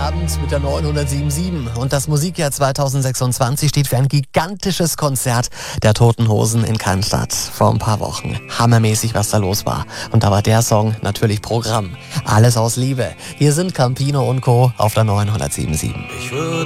Abend mit der 907.7 und das Musikjahr 2026 steht für ein gigantisches Konzert der Toten Hosen in Cannstatt. Vor ein paar Wochen. Hammermäßig, was da los war. Und da war der Song natürlich Programm. Alles aus Liebe. Hier sind Campino und Co. auf der 907.7.